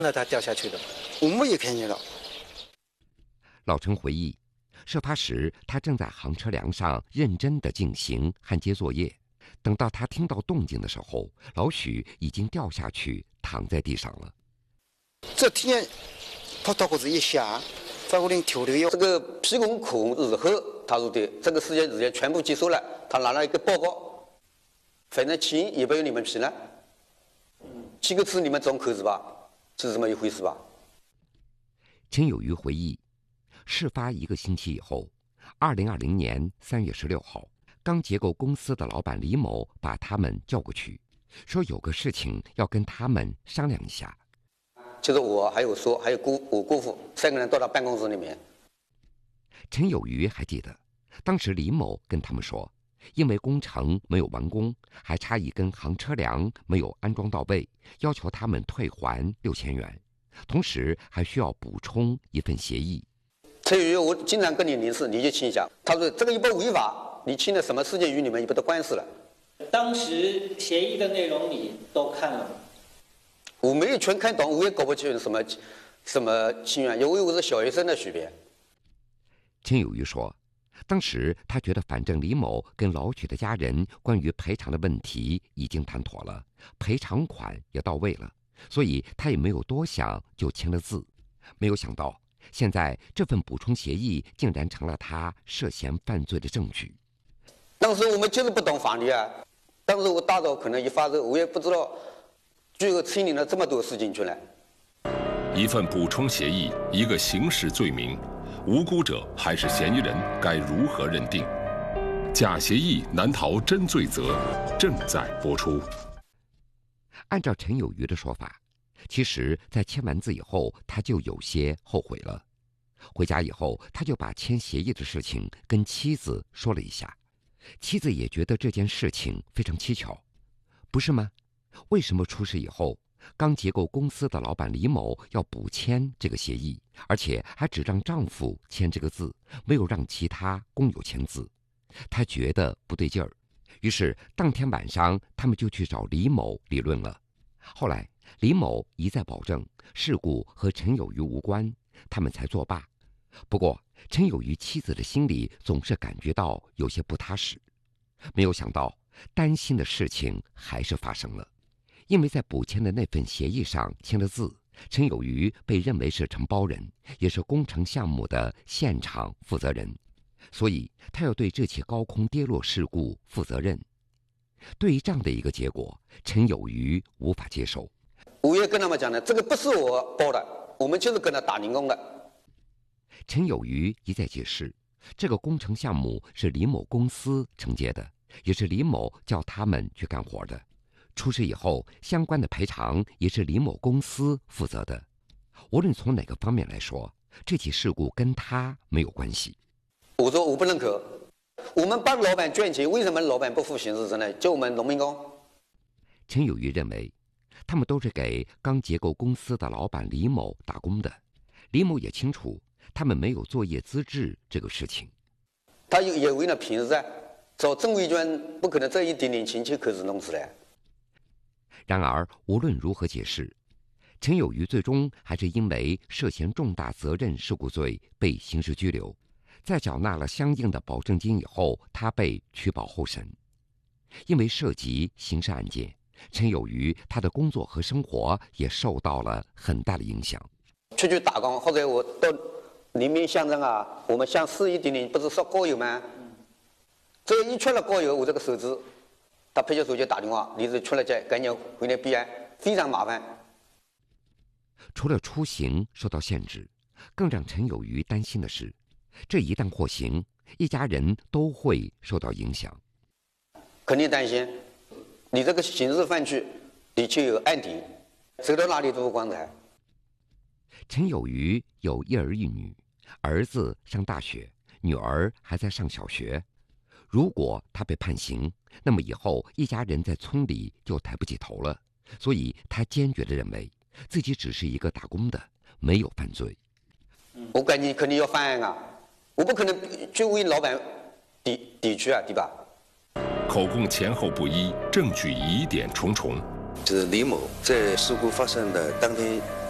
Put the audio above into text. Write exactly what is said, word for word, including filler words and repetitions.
那他掉下去的， 我没有看见了。 老陈回忆，事发时他正在行车梁上认真地进行焊接作业。等到他听到动静的时候，老许已经掉下去，躺在地上了。 这天，他刀子一下，在屋里跳的哟。 这个批工课日后，他说的这个事情事情全部结束了，他拿了一个报告，反正钱也不用你们批了，批个字你们总可是吧？是这么一回事吧？ 陈有余回忆，事发一个星期以后，二零二零年三月十六号。钢结构公司的老板李某把他们叫过去，说有个事情要跟他们商量一下。 就是我还有说还有姑我姑父三个人到他办公室里面。 陈有余还记得，当时李某跟他们说，因为工程没有完工，还差一根行车梁没有安装到位，要求他们退还六千元，同时还需要补充一份协议。 陈有余，我经常跟你联系，你就亲一下。他说这个又不违法。你签了什么事情与你们也不得官司了？ 当时协议的内容你都看了吗？ 我没有全看懂，我也搞不清什么什么情缘，因为我是小学生的区别。 陈有余说，当时他觉得反正李某跟老许的家人关于赔偿的问题已经谈妥了，赔偿款也到位了，所以他也没有多想就签了字。没有想到，现在这份补充协议竟然成了他涉嫌犯罪的证据。 当时我们就是不懂法律啊，当时我大早可能一发热，我也不知道最后牵连了这么多事情出来。 一份补充协议，一个刑事罪名，无辜者还是嫌疑人，该如何认定？假协议难逃真罪责，正在播出。 按照陈有余的说法，其实在签完字以后，他就有些后悔了。回家以后，他就把签协议的事情跟妻子说了一下。妻子也觉得这件事情非常蹊跷，不是吗？为什么出事以后，钢结构公司的老板李某要补签这个协议，而且还只让丈夫签这个字，没有让其他工友签字？她觉得不对劲儿，于是当天晚上他们就去找李某理论了。后来李某一再保证事故和陈有余无关，他们才作罢。不过陈有余妻子的心里总是感觉到有些不踏实，没有想到担心的事情还是发生了。因为在补签的那份协议上签了字，陈有余被认为是承包人，也是工程项目的现场负责人，所以他要对这起高空跌落事故负责任。对于这样的一个结果，陈有余无法接受。 我也跟他们讲的，这个不是我包的，我们就是跟他打零工的。 陈有余一再解释，这个工程项目是李某公司承接的，也是李某叫他们去干活的。出事以后，相关的赔偿也是李某公司负责的。无论从哪个方面来说，这起事故跟他没有关系。 我说我不认可，我们帮老板赚钱，为什么老板不负刑事责任，就我们农民工？ 陈有余认为，他们都是给钢结构公司的老板李某打工的，李某也清楚他们没有作业资质这个事情。 他也为了平时啊，找郑维娟不可能这一点点钱就可是弄出来。 然而无论如何解释，陈有余最终还是因为涉嫌重大责任事故罪被刑事拘留。在缴纳了相应的保证金以后，他被取保候审。因为涉及刑事案件，陈有余他的工作和生活也受到了很大的影响。 出去打工，或者我到黎明乡镇啊，我们乡市一点点不是烧高油吗？这一缺了高油，我这个手指，他派出所就打电话，你是出了街，赶紧回来备案，非常麻烦。 除了出行受到限制，更让陈有余担心的是，这一旦获刑，一家人都会受到影响。 肯定担心，你这个刑事犯罪，你就有案底，走到哪里都不光彩。 陈有余有一儿一女，儿子上大学，女儿还在上小学。如果他被判刑，那么以后一家人在村里就抬不起头了。所以他坚决地认为自己只是一个打工的，没有犯罪。 我感觉肯定要犯案啊，我不可能去为老板抵抵去啊，对吧？ 口供前后不一，证据疑点重重。 就是李某在事故发生的当天